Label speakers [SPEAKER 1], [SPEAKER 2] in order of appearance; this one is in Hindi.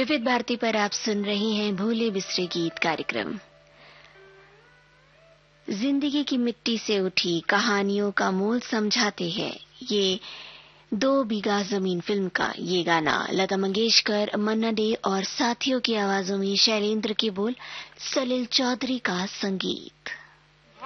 [SPEAKER 1] विविध भारती पर आप सुन रहे हैं भूले बिसरे गीत कार्यक्रम। जिंदगी की मिट्टी से उठी कहानियों का मोल समझाते हैं ये 2 बीघा जमीन फिल्म का ये गाना। लता मंगेशकर, मन्ना डे और साथियों की आवाजों में शैलेंद्र के बोल, सलील चौधरी का संगीत।